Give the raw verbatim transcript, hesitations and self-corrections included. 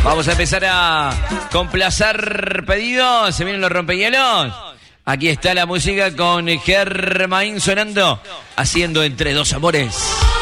Vamos a empezar a complacer pedidos. Se vienen los rompehielos. Aquí está la música con Germain sonando, haciendo Entre Dos Amores.